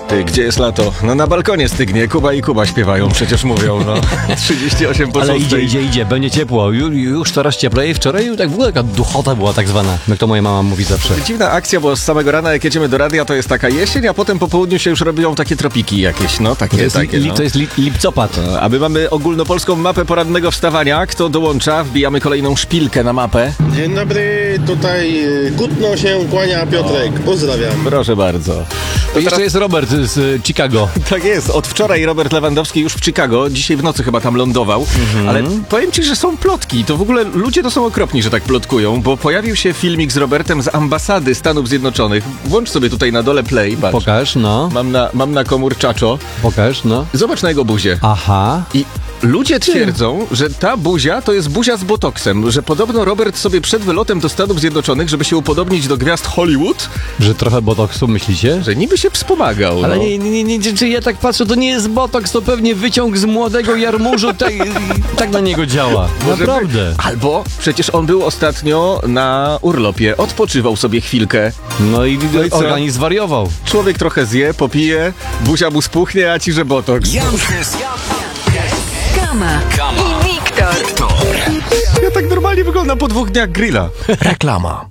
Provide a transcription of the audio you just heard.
Ty, gdzie jest lato? No na balkonie stygnie. Kuba i Kuba śpiewają, przecież mówią, no. 38 po Ale 6. idzie, będzie ciepło. Już coraz cieplej. Wczoraj tak w ogóle taka duchota była tak zwana, jak to moja mama mówi zawsze. Dziwna akcja, bo z samego rana jak jedziemy do radia, to jest taka jesień, a potem po południu się już robią takie tropiki jakieś, no takie. To jest lipcopad. A my mamy ogólnopolską mapę porannego wstawania. Kto dołącza? Wbijamy kolejną szpilkę na mapę. Dzień dobry, tutaj Kutno się kłania Piotrek. Pozdrawiam. Proszę bardzo. To jeszcze jest Robert z Chicago. Tak jest. Od wczoraj Robert Lewandowski już w Chicago. Dzisiaj w nocy chyba tam lądował. Ale powiem ci, że są plotki. To w ogóle ludzie to są okropni, że tak plotkują, bo pojawił się filmik z Robertem z ambasady Stanów Zjednoczonych. Włącz sobie tutaj na dole play. Patrz. Pokaż, no. Mam na komórczaczo. Pokaż, no. Zobacz na jego buzię. Aha. I ludzie twierdzą, że ta buzia to jest buzia z botoksem, że podobno Robert sobie przed wylotem do Stanów Zjednoczonych, żeby się upodobnić do gwiazd Hollywood, Że trochę botoksu, myślicie? że niby się wspomagał. Ale no. nie, czy ja tak patrzę, to nie jest botoks, to pewnie wyciąg z młodego jarmużu, tak na niego działa. Może Naprawdę. Albo przecież on był ostatnio na urlopie, odpoczywał sobie chwilkę. No i co? organizm zwariował. Człowiek trochę zje, popije, buzia mu spuchnie, a ci, że botoks. Kama i Wiktor. Ja tak normalnie wyglądam po 2 dniach grilla. Reklama.